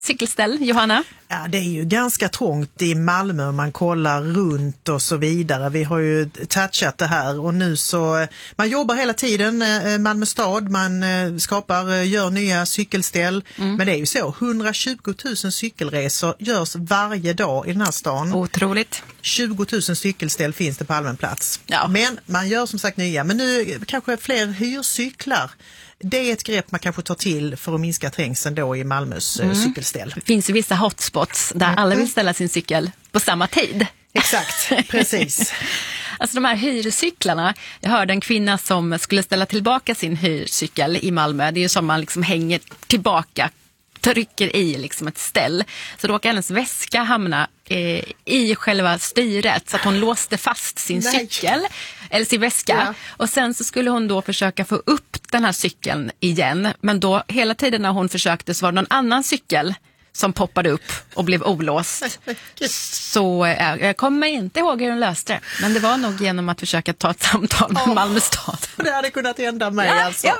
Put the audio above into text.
cykelställ, Johanna? Ja, det är ju ganska trångt i Malmö om man kollar runt och så vidare. Vi har ju touchat det här och nu så, man jobbar hela tiden, Malmö stad, man gör nya cykelställ. Men det är ju så, 120 000 cykelresor görs varje dag i den här stan. Otroligt. 20 000 cykelställ finns det på allmän plats. Ja. Men man gör som sagt nya, men nu kanske fler hyrcyklar. Det är ett grepp man kanske tar till för att minska trängseln då i Malmös cykelställ. Det finns ju vissa hotspots där alla vill ställa sin cykel på samma tid. Exakt, precis. Alltså de här hyrcyklarna, jag hörde en kvinna som skulle ställa tillbaka sin hyrcykel i Malmö. Det är ju som man liksom hänger tillbaka, trycker i liksom ett ställ. Så då åker hennes väska hamna i själva styret så att hon låste fast sin cykel eller sin väska. Ja. Och sen så skulle hon då försöka få upp den här cykeln igen. Men då hela tiden när hon försökte så var det någon annan cykel som poppade upp och blev olåst. Så jag kommer inte ihåg hur hon löste det. Men det var nog genom att försöka ta ett samtal med Malmö stad. Det hade kunnat hända mig alltså. Ja,